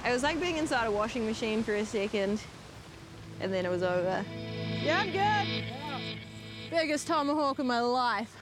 It was like being inside a washing machine for a second, and then it was over. Yeah, I'm good. Biggest tomahawk of my life.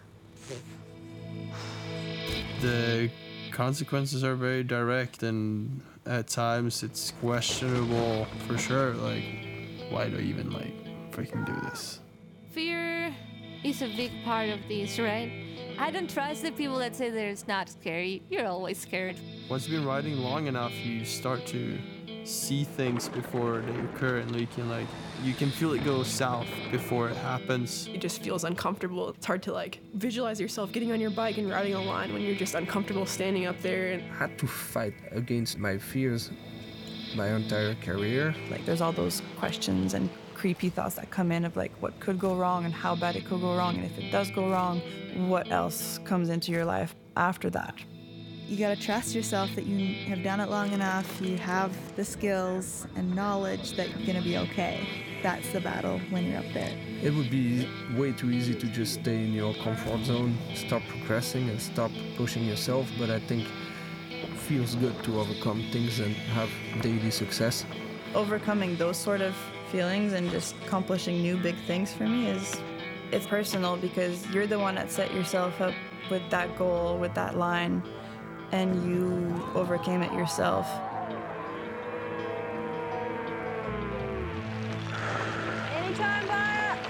The consequences are very direct, and at times it's questionable for sure. Like, why do I even freaking do this? Fear is a big part of this, right? I don't trust the people that say that it's not scary. You're always scared. Once you've been riding long enough, you start to see things before they occur, and you can feel it go south before it happens. It just feels uncomfortable. It's hard to visualize yourself getting on your bike and riding a line when you're just uncomfortable standing up there. I had to fight against my fears my entire career. There's all those questions and creepy thoughts that come in of what could go wrong and how bad it could go wrong, and if it does go wrong, what else comes into your life after that. You gotta trust yourself that you have done it long enough, you have the skills and knowledge that you're gonna be okay. That's the battle when you're up there. It would be way too easy to just stay in your comfort zone, stop progressing and stop pushing yourself, but I think it feels good to overcome things and have daily success. Overcoming those sort of feelings and just accomplishing new big things for me it's personal, because you're the one that set yourself up with that goal, with that line, and you overcame it yourself.